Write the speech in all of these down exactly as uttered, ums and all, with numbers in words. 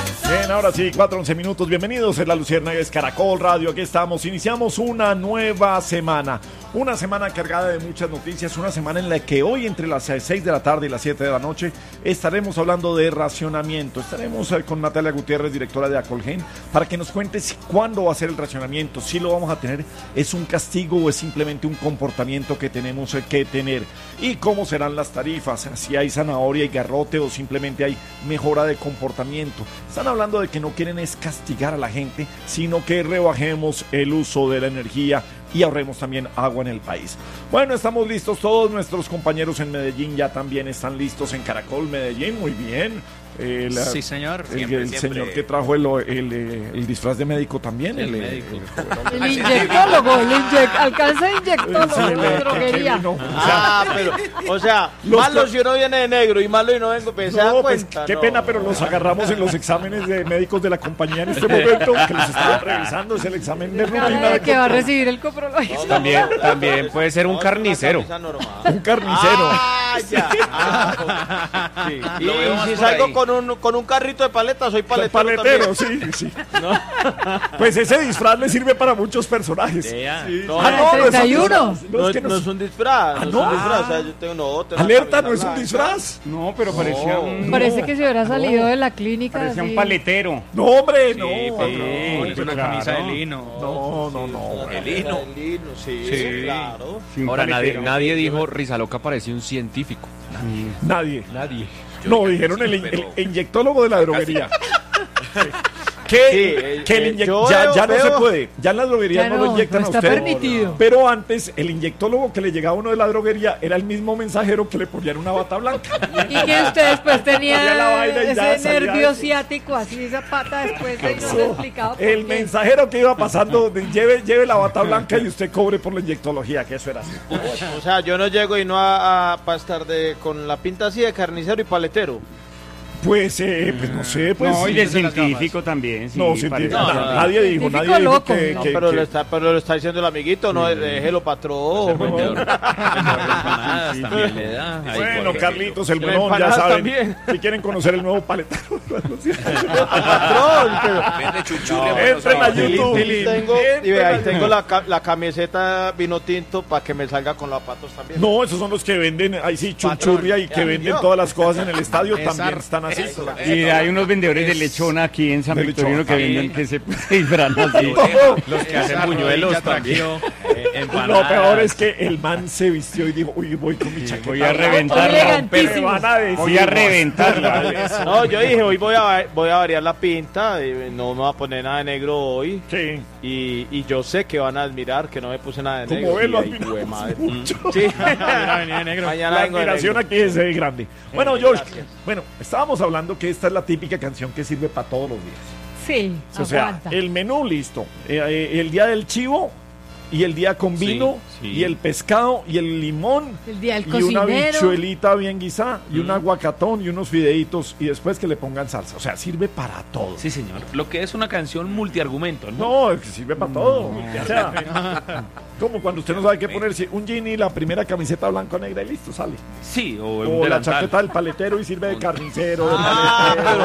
Bien, ahora sí, cuatro once minutos. Bienvenidos en La Luciérnaga, es Caracol Radio. Aquí estamos. Iniciamos una nueva semana. Una semana cargada de muchas noticias. Una semana en la que hoy, entre las seis de la tarde y las siete de la noche, estaremos hablando de racionamiento. Estaremos con Natalia Gutiérrez, directora de Acolgen, para que nos cuente si, cuándo va a ser el racionamiento. Si lo vamos a tener, ¿es un castigo o es simplemente un comportamiento que tenemos que tener? Y cómo serán las tarifas. Si hay zanahoria y garrote o simplemente hay mejora de comportamiento. Están hablando de que no quieren es castigar a la gente, sino que rebajemos el uso de la energía y ahorremos también agua en el país. Bueno, estamos listos, todos nuestros compañeros en Medellín ya también están listos en Caracol Medellín, muy bien. Eh, la, sí, señor. El, Siempre, el siempre. señor que trajo el, el, el, el disfraz de médico también. El, el médico. El, el inyectólogo, el inyect, alcanza de inyectólogo, sí, de droguería. No, o Ah, pero, o sea, malo si uno viene de negro y malo y no vengo, pues se da No, pues cuenta. qué no. pena, pero los agarramos en los exámenes de médicos de la compañía en este momento, que los estaban revisando, es el examen de rutina. De que va a recibir el coprológico. También, también puede ser un No, carnicero. una camisa normal. Un carnicero. Ah, ya. Ah, sí. Y, Lo veo y más si por salgo ahí. con un, con un carrito de paleta, soy paletero, Paletero, también. sí, sí. Pues ese disfraz le sirve para muchos personajes. Vea. Sí. No, Ah, no, treinta y uno. no, No, es que no no es un disfraz, no, Ah, es ¿no? un disfraz, o sea, yo tengo, no, tengo una Alerta, camisa no es un blanca. disfraz. No, pero parecía No. un... Parece que se hubiera salido de la clínica. Parecía así. un paletero. No, hombre, Sí, no. patrón, no, es una claro. camisa de lino. No, no, no. El lino. El lino, sí, Sí. claro. Sí, un Ahora nadie, paletero. nadie dijo Rizaloca parecía un científico. Nadie. Nadie. No, dijeron el, el inyectólogo de la droguería. Que, Sí, eh, que el eh, inyec- yo ya, veo- ya no se veo- puede, ya en la droguería Ya no, no, lo inyectan no a está usted. permitido. Pero antes el inyectólogo que le llegaba a uno de la droguería era el mismo mensajero que le ponían una bata blanca. Y que usted después Ponía la tenía vaina y ya ese salía nervio eso. ciático, así esa pata después de no se explicaba por El qué. mensajero que iba pasando, de, lleve, lleve la bata blanca y usted cobre por la inyectología, que eso era así. O sea, yo no llego y no a, a para estar de, con la pinta así de carnicero y paletero. Pues, eh, pues no sé, pues. No, y de sí, las científico también. Sí, No, parece- científico, no, na- no, nadie dijo, científico nadie dijo loco. que, No, que- pero, que- lo está, pero lo está diciendo el amiguito, no, déjelo patrón. Empanadas también le da. Ahí, Bueno, por Carlitos, el Y buenón, ya empanadas saben. también. Si quieren conocer el nuevo paletero. Patrón, pero- Vende chuchurria. No, Entren a Ahí YouTube. tengo, y Entren ve, a ahí YouTube. tengo la, ca- la camiseta vino tinto para que me salga con los zapatos también. No, esos son los que venden, ahí sí, chuchurria y que Ya, venden yo. todas las cosas en el estadio, Esa- también están así. eso, Y hay unos vendedores de lechona aquí en San De Victorino lechona, que sí. venden que se disfrazan así. Los que hacen Esa buñuelos rodilla también. Lo peor es que el man se vistió y dijo, uy, voy con mi chaqueta. Voy a reventarla. Elegantísimo. Me van a decir, Voy a reventarla. No, yo dije, hoy voy a, voy a variar la pinta, y no me voy a poner nada de negro hoy. Sí. Y, y yo sé que van a admirar que no me puse nada de Como negro. ven, lo Y, ay, admiramos güey, madre. mucho. Sí. negro. Mañana La vengo de admiración negro. aquí es eh, grande. Bueno, Eh, George, gracias. bueno, estábamos hablando que esta es la típica canción que sirve para todos los días. Sí, O sea, aguanta. el menú listo. Eh, eh, el día del chivo y el día con Sí, vino sí. y el pescado y el limón El día del y una cocinero. bichuelita bien guisada y un aguacatón y unos fideitos y después que le pongan salsa. O sea, sirve para todo. Sí, señor. Lo que es una canción multiargumento, ¿no? No, es que sirve para todo. O sea, como cuando usted no sabe qué ponerse, un jean y la primera camiseta blanca o negra y listo, sale. Sí, o un O la delantal. chaqueta del paletero y sirve de carnicero, de Ah, paletero,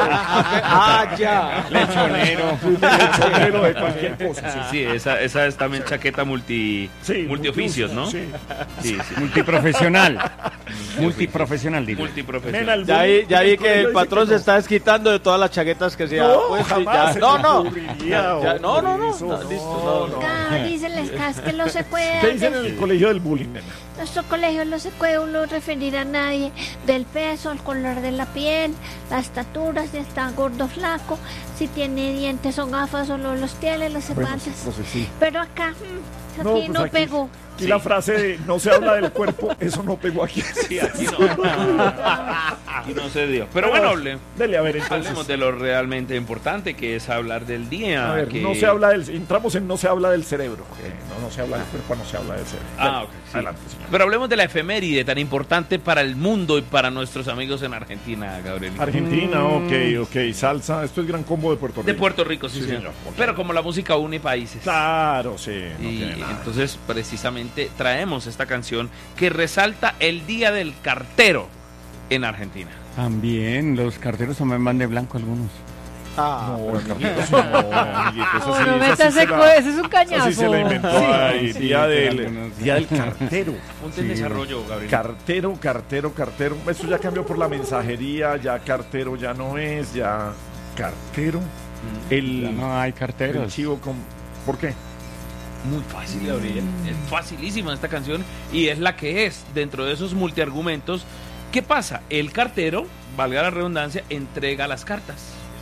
ah, ya. Lechonero. de lechonero, de cualquier cosa. Sí, sí, esa, esa es también chaqueta multi, Sí, multioficios, ¿no? Sí. Sí, sí. Multiprofesional. Multiprofesional, digo. Multiprofesional. Nena, el Ya bullying vi, ya en vi el que el colegio patrón dice se está desquitando de todas las chaquetas que se ha No, puesto y jamás ya. se No, me no. ocurriría, Ya, no, no, no, eso, no, listo, no, no. Ah, dicen las casas que no se puede. ¿Qué dicen en el colegio del bullying, nena? Nuestro colegio no se puede uno referir a nadie del peso, el color de la piel, la estatura, si está gordo o flaco, si tiene dientes o gafas o no los tiene, los Bueno, zapatos. entonces sí. Pero acá, mm, No, aquí pues no aquí- pegó. Aquí la frase de no se habla del cuerpo, eso no pegó aquí. Sí, aquí no. Aquí no se dio. Pero bueno, hable- Dele, a ver, entonces. hablemos de lo realmente importante, que es hablar del día. A ver, que- no se habla del... Entramos en no se habla del cerebro. que no, no se habla del cuerpo, no se habla del cerebro. Ah, Dale, ok, sí. Adelante, señor. Pero hablemos de la efeméride tan importante para el mundo y para nuestros amigos en Argentina, Gabriel. Argentina, ok, ok. Salsa, esto es Gran Combo de Puerto Rico. De Puerto Rico, sí, Sí, señor. señor, ok. Pero como la música une países. Claro, sí. No Y tiene nada. entonces precisamente traemos esta canción que resalta el Día del Cartero en Argentina. También, los carteros también van de blanco algunos. Ah, No, Carteros no, amiguito, esa No, sí- no esa metas sí se ese la- co- ese es un cañazo. esa sí se la inventó Sí. ahí, Sí, día, sí, del, algunos- día del cartero. Ponte en desarrollo, Gabriel. Cartero, cartero, cartero. Esto ya cambió por la mensajería, ya cartero ya no es, ya cartero. El, Ya no hay el carteros. chivo con... ¿Por qué? Muy fácil, Gabriel. Es facilísima esta canción y es la que es dentro de esos multiargumentos. ¿Qué pasa? El cartero, valga la redundancia, entrega las cartas.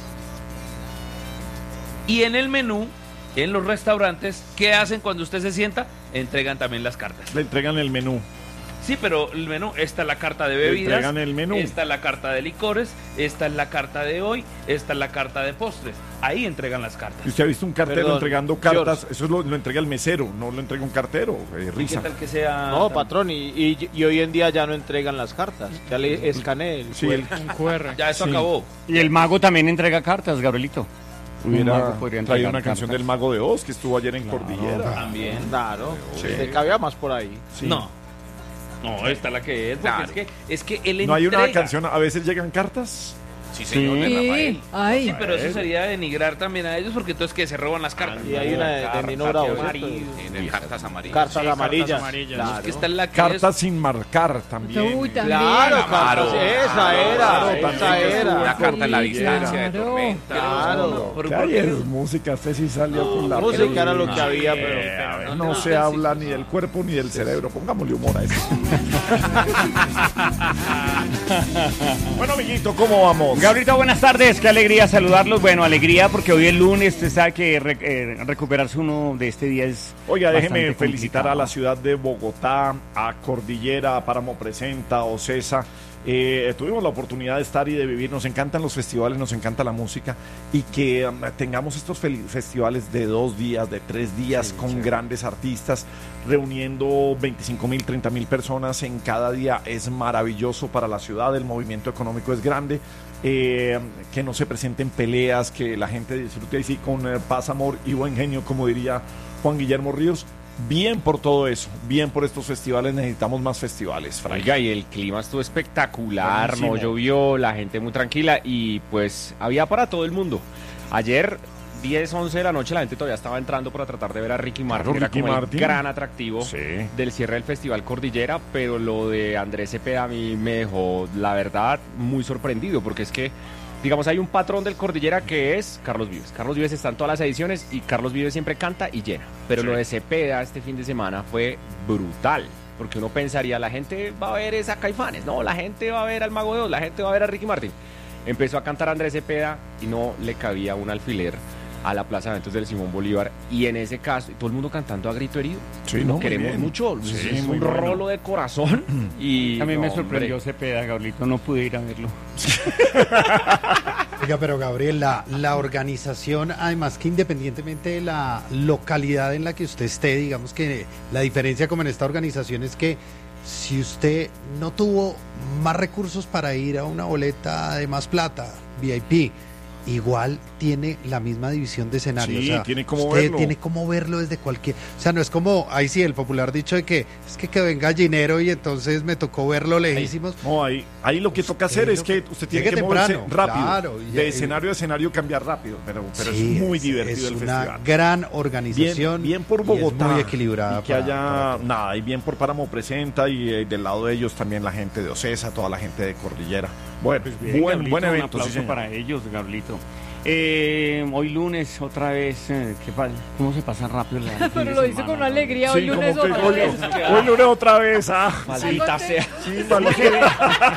Y en el menú, en los restaurantes, ¿qué hacen cuando usted se sienta? Entregan también las cartas. Le entregan el menú. Sí, pero el menú, esta es la carta de Le bebidas, entregan el menú. esta es la carta de licores, esta es la carta de hoy, esta es la carta de postres. Ahí entregan las cartas. ¿Y usted ha visto un cartero Perdón, entregando cartas? Eso es lo, lo entrega el mesero, no lo entrega un cartero. Eh, ¿Y qué risa. tal que sea? No, patrón, y, y, y hoy en día ya no entregan las cartas. Ya le escaneé el Sí, cuerpo. Ya eso Sí. acabó. Y el mago también entrega cartas, Gabrielito. Un Hubiera mago podría traído entregar una canción cartas. del Mago de Oz que estuvo ayer en Claro. Cordillera. También. Claro, Sí. te cabía más por ahí. Sí. No. No, esta es la que es. Porque Claro. es que, es que él ¿No hay una entrega. canción? ¿A veces llegan cartas? Sí, señor, de Sí, Rafael. ay. Sí, pero eso sería denigrar también a ellos porque entonces que se roban las cartas. Y hay una de, de Nino Bravo, ¿cierto? En cartas amarillas. Cartas amarillas. Es que esta es la que Cartas sin marcar también. Uy, también. Claro, Claro. cartas, esa era, Claro, esa también. era. Una carta en la Sí, distancia de claro. tormenta. Claro. Pero ¿Qué ¿por hay? qué Es no? música, este sí salió con la... Música era lo que Ah, había, eh, pero... a ver, no se habla ni del cuerpo ni del cerebro. Pongámosle humor a eso. Bueno, amiguito, ¿cómo vamos? Gabrielito, buenas tardes, qué alegría saludarlos. Bueno, alegría porque hoy es lunes, usted sabe que re- eh, recuperarse uno de este día es Oiga, déjeme bastante felicitar complicado. a la ciudad de Bogotá, a Cordillera, a Páramo Presenta, a Ocesa. Eh, tuvimos la oportunidad de estar y de vivir. Nos encantan los festivales, nos encanta la música. Y que um, tengamos estos fel- festivales de dos días, de tres días, Sí, con sí. grandes artistas, reuniendo veinticinco mil, treinta mil personas en cada día. Es maravilloso para la ciudad, el movimiento económico es grande. Eh, que no se presenten peleas, que la gente disfrute así con eh, paz, amor y buen genio, como diría Juan Guillermo Ríos. Bien por todo eso, bien por estos festivales, necesitamos más festivales, Fray. Oiga, y el clima estuvo espectacular, Buenísimo. no llovió, la gente muy tranquila y pues había para todo el mundo. Ayer, diez, once de la noche, la gente todavía estaba entrando para tratar de ver a Ricky Martin, era Ricky como Martin. el gran atractivo Sí. del cierre del Festival Cordillera, pero lo de Andrés Cepeda a mí me dejó, la verdad, muy sorprendido, porque es que, digamos, hay un patrón del Cordillera que es Carlos Vives. Carlos Vives está en todas las ediciones y Carlos Vives siempre canta y llena. Pero Sí. lo de Cepeda este fin de semana fue brutal. Porque uno pensaría, la gente va a ver esa Caifanes, no, la gente va a ver al Mago de Oz, la gente va a ver a Ricky Martin. Empezó a cantar Andrés Cepeda y no le cabía un alfiler a la Plaza de Eventos del Simón Bolívar. Y en ese caso, todo el mundo cantando a grito herido. Sí, no, Lo muy queremos bien. mucho. Sí, es muy un bueno. rolo de corazón. Y A mí me no, sorprendió hombre. Cepeda, Gabrielito, no pude ir a verlo. Oiga, pero Gabriel, la, la organización, además que independientemente de la localidad en la que usted esté, digamos que la diferencia como en esta organización es que si usted no tuvo más recursos para ir a una boleta de más plata, V I P, igual tiene la misma división de escenario. Sí, o sea, tiene cómo usted verlo. tiene cómo verlo desde cualquier... O sea, no es como, ahí sí, el popular dicho de que es que quedó en gallinero y entonces me tocó verlo lejísimos. No, ahí, ahí lo que toca hacer Usted es lo que que- usted tiene llegue que moverse temprano, rápido. claro, y- de y- escenario a escenario cambiar rápido, pero, pero Sí, es muy es- divertido es el una festival. gran organización. Bien, bien por y es Bogotá. muy equilibrada. Y que para- haya para todo. nada, y bien por Páramo Presenta y eh, del lado de ellos también la gente de Ocesa, toda la gente de Cordillera. Bueno, Pues bien, buen, Gabrielito, buen un evento, sí, aplauso señor. para ellos, Gabrielito. Eh, hoy lunes, otra vez, eh, ¿qué pa- ¿cómo se pasa rápido la fin Pero de lo dice semana, con una Gabriel? alegría. Hoy Sí, lunes como que otra hoy, vez. hoy lunes otra vez, ah. Maldita sea. Sí, maldita.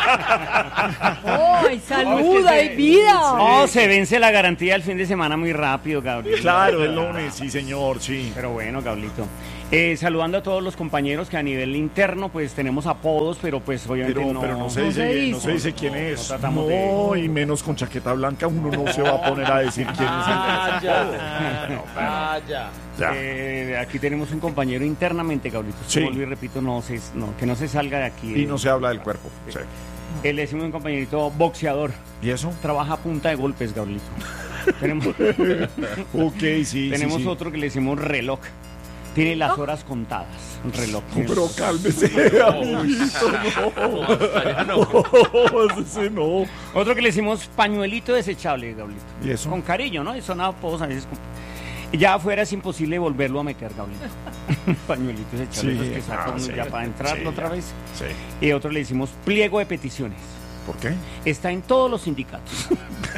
¡Ay, salud, hay vida! Oh, se vence la garantía del fin de semana muy rápido, Gabriel. Claro, el lunes, sí, señor, sí. Pero bueno, Gabrielito. Eh, saludando a todos los compañeros que a nivel interno pues tenemos apodos, pero pues obviamente Pero, no, pero no se No dice, se no dice. se dice quién No, es. no tratamos No, de- y menos con chaqueta blanca uno no se va a poner a decir quién es. Vaya, vaya. Ya. Eh, aquí tenemos un compañero internamente, Gabrielito. Sí. Vuelvo y repito, no, se, no, que no se salga de aquí. Y no se habla del cuerpo. Sí. Él es un compañerito boxeador. ¿Y eso? Trabaja a punta de golpes, Gabrielito. tenemos Ok, sí. tenemos sí, sí. otro que le decimos reloj. Tiene las horas contadas, un reloj. No, pero cálmese, amiguito, no. No, ese no. Otro que le hicimos pañuelito desechable, Gablito. ¿Y eso? Con cariño, ¿no? Eso nada, todos a veces con... Y ya afuera es imposible volverlo a meter, Gablito. Pañuelito desechable, Sí, esos que saca ah, uno sí, ya para entrarlo sí, otra ya. vez. Sí. Y otro le hicimos pliego de peticiones. ¿Por qué? Está en todos los sindicatos.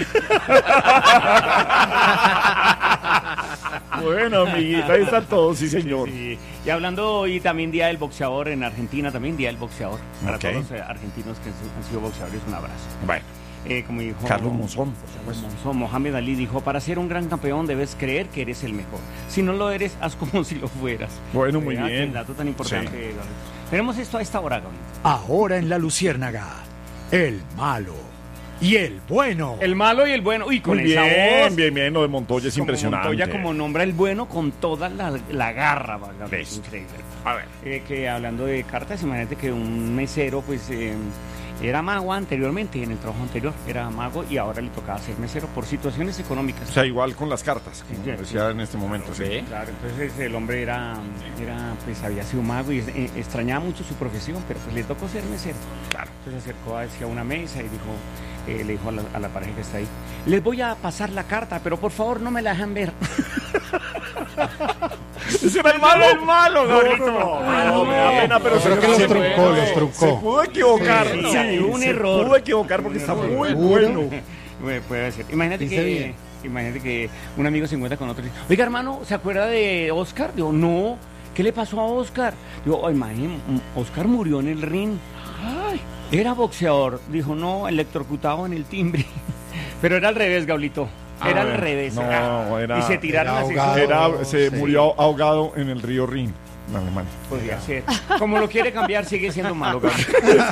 Bueno, amiguita, ahí están todos, sí, señor. Sí. Y hablando hoy también Día del Boxeador en Argentina, también Día del Boxeador. Para Ok. todos los eh, argentinos que han sido boxeadores, un abrazo. Bueno, Eh, como dijo Carlos Monzón, por Carlos supuesto. Monzón, Mohamed Ali dijo, para ser un gran campeón debes creer que eres el mejor. Si no lo eres, haz como si lo fueras. Bueno, muy Vea, bien. qué dato tan importante, Sí. Gabriel. Tenemos esto a esta hora, Gabriel. Ahora en La Luciérnaga, el malo y el bueno. El malo y el bueno. Uy, con Muy esa bien, voz. bien, bien, lo de Montoya es Como impresionante. Montoya como nombra el bueno con toda la, la garra, va, Gabriel. Ves. Increíble. A ver. Eh, que hablando de cartas, imagínate que un mesero, pues, eh, era mago anteriormente, en el trabajo anterior, era mago y ahora le tocaba ser mesero por situaciones económicas. O sea, igual con las cartas, como Sí, decía en este momento. Sí. Claro, entonces el hombre era, era, pues había sido mago y eh, extrañaba mucho su profesión, pero pues le tocó ser mesero. Claro. Entonces se acercó hacia una mesa y dijo, eh, le dijo a la, a la pareja que está ahí, les voy a pasar la carta, pero por favor no me la dejan ver. ¿Ese era el malo? el malo, No, Gabrielito. no, no, no, me da pena, pero Creo se, que los se- truncó, los se truncó. pudo equivocar. Sí, Sí, sí, un se error. pudo equivocar porque está muy ¿Seguro? bueno. Bueno, puede ser. Imagínate Dice que, bien. imagínate que un amigo se encuentra con otro y dice, oiga, hermano, ¿se acuerda de Oscar? Digo, no. ¿Qué le pasó a Oscar? Digo, oh, imagínate, Oscar murió en el ring. Ay, era boxeador. Dijo, no, electrocutado en el timbre. Pero era al revés, Gablito. Era Ah, al revés. no, Ah, era- y se tiraron era así. ahogado. Era, se Sí. murió ahogado en el río Rin, en Alemania. Podría ser. Como lo quiere cambiar, sigue siendo malo, Gablito.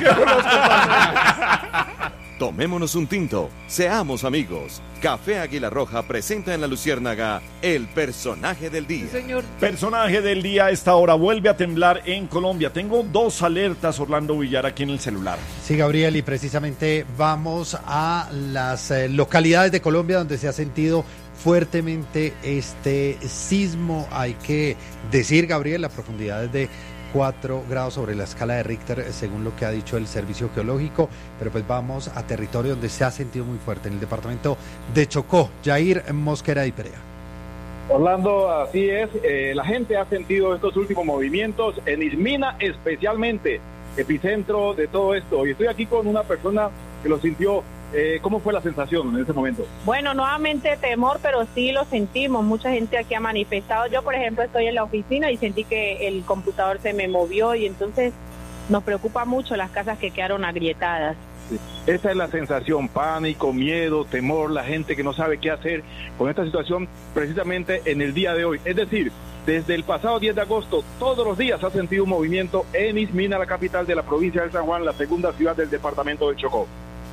Tomémonos un tinto, seamos amigos. Café Águila Roja presenta en La Luciérnaga el personaje del día. Señor. Personaje del día a esta hora vuelve a temblar en Colombia. Tengo dos alertas, Orlando Villar, aquí en el celular. Sí, Gabriel, y precisamente vamos a las eh, localidades de Colombia donde se ha sentido fuertemente este sismo. Hay que decir, Gabriel, la profundidad es de cuatro grados sobre la escala de Richter, según lo que ha dicho el Servicio Geológico, pero pues vamos a territorio donde se ha sentido muy fuerte, en el departamento de Chocó. Jair Mosquera y Perea. Orlando, así es, eh, la gente ha sentido estos últimos movimientos en Ismina especialmente, epicentro de todo esto, y estoy aquí con una persona que lo sintió. Eh, ¿Cómo fue la sensación en ese momento? Bueno, nuevamente temor, pero sí lo sentimos. Mucha gente aquí ha manifestado. Yo, por ejemplo, estoy en la oficina y sentí que el computador se me movió y entonces nos preocupa mucho las casas que quedaron agrietadas. Esa es la sensación, pánico, miedo, temor, la gente que no sabe qué hacer con esta situación precisamente en el día de hoy. Es decir, desde el pasado diez de agosto, todos los días ha sentido un movimiento en Ismina, la capital de la provincia de San Juan, la segunda ciudad del departamento de Chocó.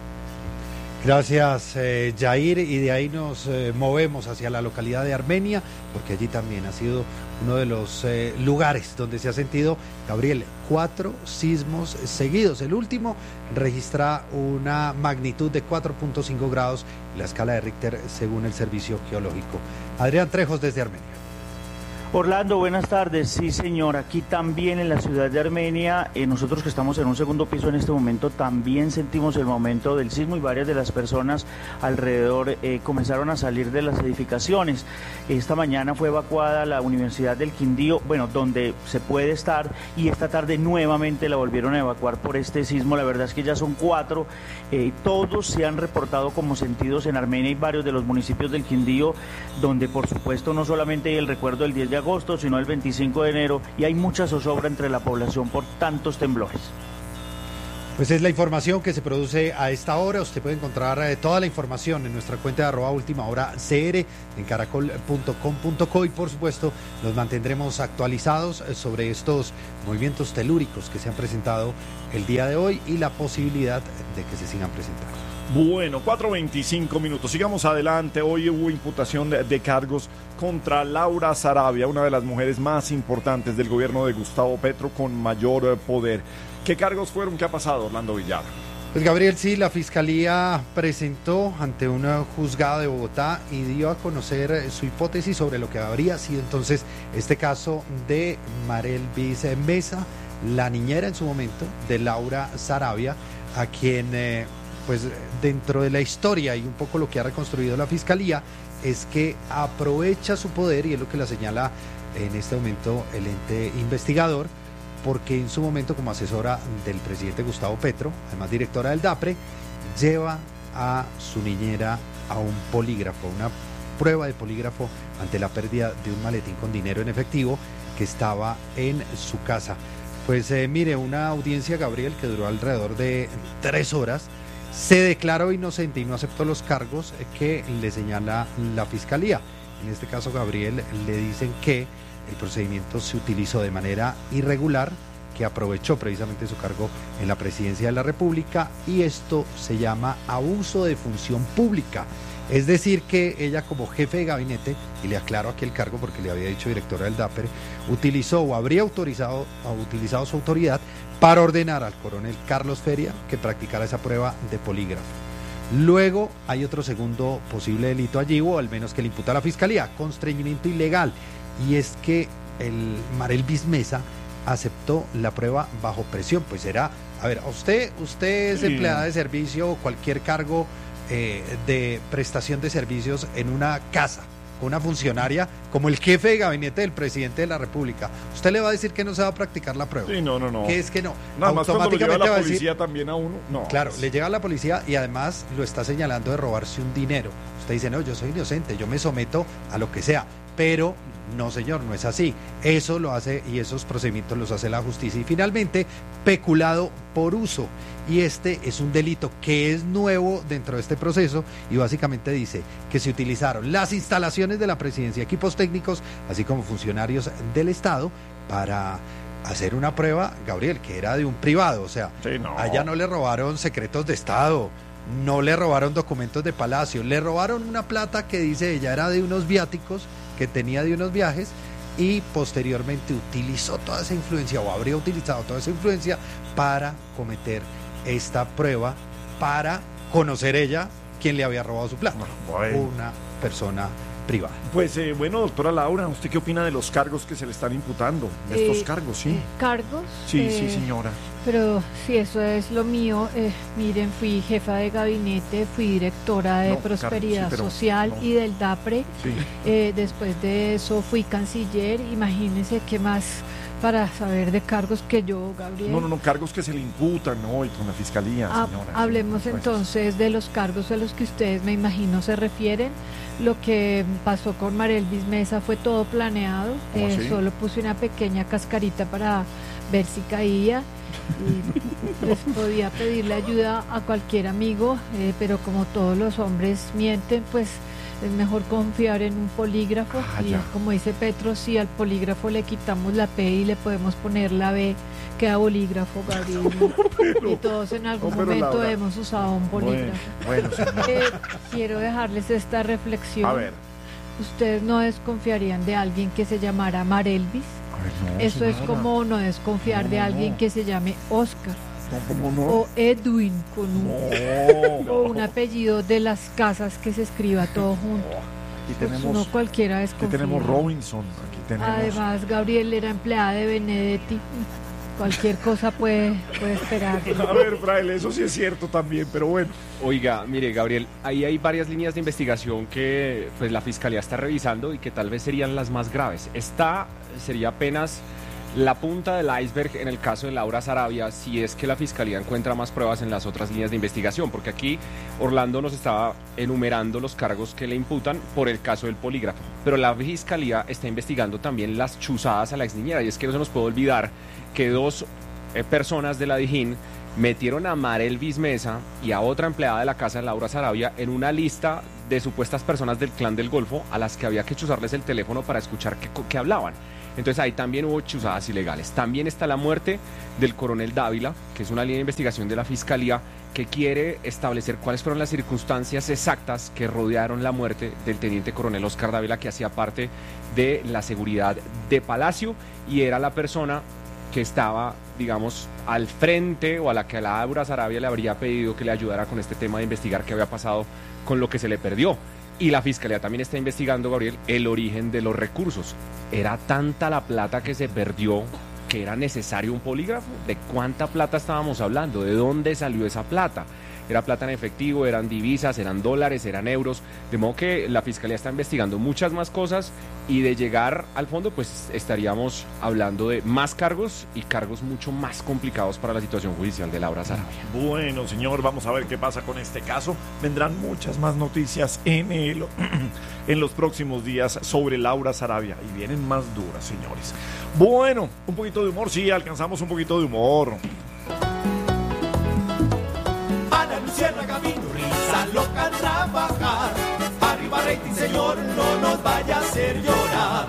Gracias, eh, Jair, y de ahí nos eh, movemos hacia la localidad de Armenia, porque allí también ha sido uno de los eh, lugares donde se ha sentido, Gabriel, cuatro sismos seguidos. El último registra una magnitud de cuatro punto cinco grados en la escala de Richter, según el Servicio Geológico. Adrián Trejos desde Armenia. Orlando, buenas tardes. Sí, señor, aquí también en la ciudad de Armenia, eh, nosotros que estamos en un segundo piso en este momento, también sentimos el momento del sismo y varias de las personas alrededor eh, comenzaron a salir de las edificaciones. Esta mañana fue evacuada la Universidad del Quindío, bueno, donde se puede estar, y esta tarde nuevamente la volvieron a evacuar por este sismo. La verdad es que ya son cuatro, eh, todos se han reportado como sentidos en Armenia y varios de los municipios del Quindío, donde por supuesto no solamente hay el recuerdo del diez de agosto, sino el veinticinco de enero, y hay mucha zozobra entre la población por tantos temblores. Pues es la información que se produce a esta hora. Usted puede encontrar eh, toda la información en nuestra cuenta de arroba última hora cr en caracol punto com punto co, y por supuesto nos mantendremos actualizados eh, sobre estos movimientos telúricos que se han presentado el día de hoy y la posibilidad de que se sigan presentando. Bueno, cuatro veinticinco minutos. Sigamos adelante. Hoy hubo imputación de, de cargos contra Laura Sarabia, una de las mujeres más importantes del gobierno de Gustavo Petro con mayor eh, poder. ¿Qué cargos fueron? ¿Qué ha pasado, Orlando Villar? Pues Gabriel, sí, la Fiscalía presentó ante un juzgado de Bogotá y dio a conocer su hipótesis sobre lo que habría sido entonces este caso de Marelvis Mesa, la niñera en su momento de Laura Sarabia, a quien, eh, pues dentro de la historia y un poco lo que ha reconstruido la Fiscalía, es que aprovecha su poder, y es lo que la señala en este momento el ente investigador, porque en su momento como asesora del presidente Gustavo Petro, además directora del DAPRE, lleva a su niñera a un polígrafo, una prueba de polígrafo ante la pérdida de un maletín con dinero en efectivo que estaba en su casa. Pues eh, mire, una audiencia, Gabriel, que duró alrededor de tres horas, se declaró inocente y no aceptó los cargos que le señala la Fiscalía. En este caso, Gabriel, le dicen que el procedimiento se utilizó de manera irregular, que aprovechó precisamente su cargo en la presidencia de la República, y esto se llama abuso de función pública. Es decir, que ella como jefe de gabinete, y le aclaro aquí el cargo porque le había dicho directora del DAPRE, utilizó o habría autorizado, o utilizado su autoridad para ordenar al coronel Carlos Feria que practicara esa prueba de polígrafo. Luego hay otro segundo posible delito allí, o al menos que le imputa a la Fiscalía, constreñimiento ilegal. Y es que el Marelvis Mesa aceptó la prueba bajo presión. Pues era, a ver, usted, usted es Sí. empleada de servicio o cualquier cargo eh, de prestación de servicios en una casa, con una funcionaria como el jefe de gabinete del presidente de la República. ¿Usted le va a decir que no se va a practicar la prueba? Sí, no, no, no. Que es que no. Nada más cuando lo lleva Automáticamente va la a decir- policía también a uno. No. Claro, le llega a la policía y además lo está señalando de robarse un dinero. Usted dice, no, yo soy inocente, yo me someto a lo que sea. Pero no, señor, no es así. Eso lo hace, y esos procedimientos los hace la justicia. Y finalmente, peculado por uso. Y este es un delito que es nuevo dentro de este proceso, y básicamente dice que se utilizaron las instalaciones de la presidencia, equipos técnicos, así como funcionarios del Estado, para hacer una prueba, Gabriel, que era de un privado. O sea, Sí, no. allá no le robaron secretos de Estado, no le robaron documentos de Palacio, le robaron una plata que dice ella era de unos viáticos que tenía de unos viajes, y posteriormente utilizó toda esa influencia, o habría utilizado toda esa influencia para cometer esta prueba, para conocer ella quién le había robado su plata. Bueno. Una persona privada. Pues eh, bueno, doctora Laura, ¿usted qué opina de los cargos que se le están imputando? De estos Eh, cargos, sí. ¿Cargos? Sí, sí, Eh, señora. Pero si eso es lo mío, eh, miren, fui jefa de gabinete, fui directora de No, Carlos, Prosperidad sí, pero Social no. y del DAPRE. Sí. Eh, después de eso fui canciller. Imagínense qué más para saber de cargos que yo, Gabriel. No, no, no, cargos que se le imputan hoy con la fiscalía, Ha- señora. hablemos Pues, entonces de los cargos a los que ustedes, me imagino, se refieren. Lo que pasó con Marelvis Mesa fue todo planeado. ¿Cómo Eh, así? solo puse una pequeña cascarita para ver si caía. Y les podía pedirle ayuda a cualquier amigo, eh, pero como todos los hombres mienten, pues es mejor confiar en un polígrafo. Ah, y ya. como dice Petro, si al polígrafo le quitamos la P y le podemos poner la B, queda bolígrafo, Gabriel. Y todos en algún no, pero momento Laura. hemos usado un Bueno, polígrafo. bueno, señora. Eh, quiero dejarles esta reflexión. A ver. ¿Ustedes no desconfiarían de alguien que se llamara Marelvis? A ver, no, Eso es señora. como no desconfiar No, de no, alguien no. que se llame Oscar No, ¿cómo no? o Edwin con un, No. o un apellido de las casas que se escriba todo junto. Aquí Pues tenemos, uno cualquiera aquí desconfía. tenemos Robinson, aquí tenemos... Además, Gabriel era empleada de Benedetti. Cualquier cosa puede, puede esperar. A ver, Fraile, eso sí es cierto también, pero bueno. Oiga, mire, Gabriel, ahí hay varias líneas de investigación que pues la Fiscalía está revisando y que tal vez serían las más graves. Esta sería apenas la punta del iceberg en el caso de Laura Sarabia, si es que la Fiscalía encuentra más pruebas en las otras líneas de investigación, porque aquí Orlando nos estaba enumerando los cargos que le imputan por el caso del polígrafo, pero la Fiscalía está investigando también las chuzadas a la ex niñera, y es que no se nos puede olvidar que dos eh, personas de la Dijín metieron a Marelvis Mesa y a otra empleada de la casa de Laura Sarabia en una lista de supuestas personas del Clan del Golfo a las que había que chuzarles el teléfono para escuchar qué, qué hablaban. Entonces ahí también hubo chuzadas ilegales. También está la muerte del coronel Dávila, que es una línea de investigación de la Fiscalía que quiere establecer cuáles fueron las circunstancias exactas que rodearon la muerte del teniente coronel Oscar Dávila, que hacía parte de la seguridad de Palacio y era la persona que estaba digamos, al frente o a la que a Laura Sarabia le habría pedido que le ayudara con este tema de investigar qué había pasado con lo que se le perdió. Y la Fiscalía también está investigando, Gabriel, el origen de los recursos. ¿Era tanta la plata que se perdió que era necesario un polígrafo? ¿De cuánta plata estábamos hablando? ¿De dónde salió esa plata? ¿Era plata en efectivo? ¿Eran divisas? ¿Eran dólares? ¿Eran euros? De modo que la Fiscalía está investigando muchas más cosas y de llegar al fondo pues estaríamos hablando de más cargos y cargos mucho más complicados para la situación judicial de Laura Sarabia. Bueno, señor, vamos a ver qué pasa con este caso. Vendrán muchas más noticias en, el, en los próximos días sobre Laura Sarabia y vienen más duras, señores. Bueno, un poquito de humor, sí, alcanzamos un poquito de humor. Ana Luciérnaga vino, risa loca trabajar. Arriba rating, señor, no nos vaya a hacer llorar.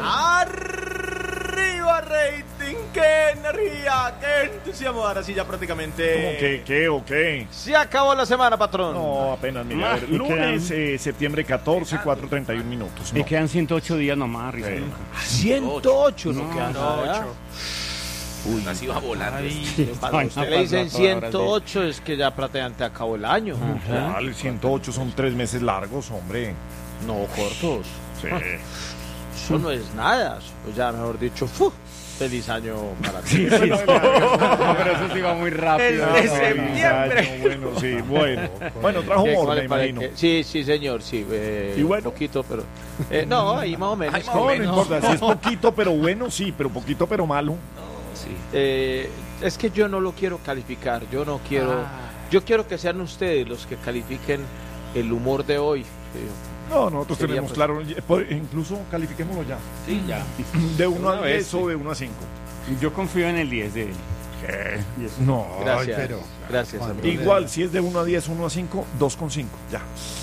Arriba rating, qué energía, qué entusiasmo. Ahora sí ya prácticamente... ¿Cómo que qué o qué? Se acabó la semana, patrón. No, apenas, mira, a ver, lunes, eh, septiembre catorce, cuatro treinta y un minutos. Me No. quedan ciento ocho días nomás, Risa. Sí. ciento ocho, no, No, queda nada. Uy, así va volando. Cuando a usted le dicen ciento ocho es que ya prácticamente acabó el año. Vale, ciento ocho son tres meses largos, hombre. No, cortos. Sí. Eso no es nada. O ya, mejor dicho, ¡fu! Feliz año para ti. Sí, sí, no, pero eso sí va muy rápido. El de No, septiembre. Bueno, sí, bueno. Bueno, trajo ¿Qué, humor, cuál me le parece imagino. que- Sí, sí, señor, sí. Eh, ¿Y bueno? poquito, pero... eh, no, ahí más o menos. Ay, más No, o no menos. importa, si es poquito pero bueno, sí, pero poquito pero malo. Sí. Eh, es que yo no lo quiero calificar, yo no quiero... Ah. Yo quiero que sean ustedes los que califiquen el humor de hoy. Eh, No, nosotros Sería, tenemos pues- claro, por- incluso califiquémoslo ya. Sí, ya. De uno Una a vez, diez sí. o de uno a cinco. Yo confío en el diez de él. ¿Qué? No, Gracias, pero- gracias. Juan, amigo. igual, si es de uno a diez, uno a cinco, dos con cinco, ya.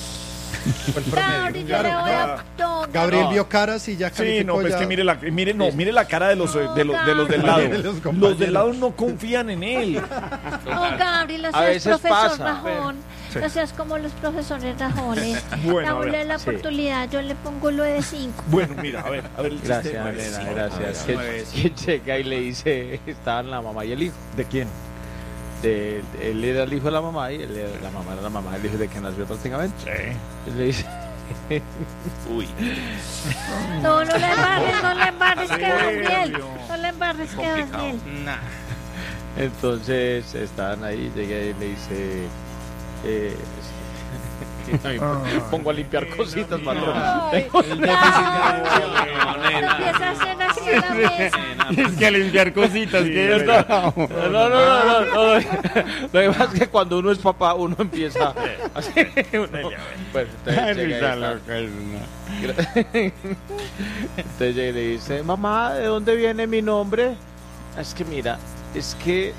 Gabriel, yo le voy a... No, Gabriel No. vio caras y ya Sí, calificó. no, pues ya. que mire la, mire, no, mire la cara de los, de los, de los del lado. Los Los compañeros. del lado no confían en él. No, Gabriel, no A seas veces profesor pasa. rajón. Sí. No seas como los profesores rajones. Bueno, a Dale ver, la sí. oportunidad, yo le pongo lo de cinco. Bueno, mira, a ver, a ver el chiste. Gracias, Pues, nena, sí. gracias. A Que, ver, que llega y le dice, estaban la mamá y el hijo. ¿de quién? De, él era el hijo de la mamá y él era- la mamá era la mamá del hijo de que nació prácticamente. Sí. Y le dice, Uy. No, no le embarres, no le embarres que Sí, Daniel. obvio. No le embarres que Complicado. Daniel. Nah. entonces estaban ahí, llega y le dice, eh, ay, Ah. pongo a limpiar cositas, patrón. Ay, El déficit de atención, no, no, nena. empieza a hacer así en la mesa. Es que a limpiar cositas, Sí, que ¿verdad? No, no, no, no, no, no. Lo que pasa es que cuando uno es papá, uno empieza así. Uno, bueno, entonces llega y está- entonces llega y le dice, mamá, ¿de dónde viene mi nombre? Es que mira, es que...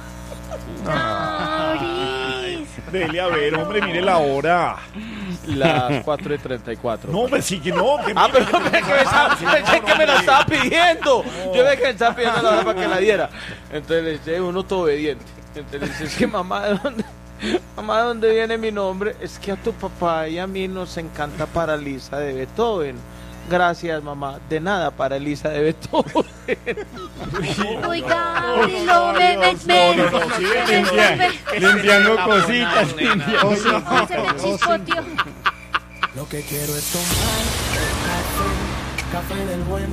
Doris. Dele a ver, hombre, mire la hora. Las cuatro y treinta y cuatro. No, pues sí que no. Que Ah, pero mire, pensé que me, estaba, pensé que me la estaba pidiendo. Yo ve que me estaba pidiendo la hora para que la diera. Entonces le dice, uno todo obediente. Entonces le dice, es que mamá, ¿de dónde, mamá, ¿de dónde viene mi nombre? Es que a tu papá y a mí nos encanta Paralisa de Beethoven. Gracias, mamá. De nada, Paralisa de Beethoven. Uy, Gabriel, no me me me. no, no, sí, Se me limpia- vuelve- limpiando cositas. limpiando- Oh, sí. se me chispoteó. Lo que quiero es tomar el café, café del bueno.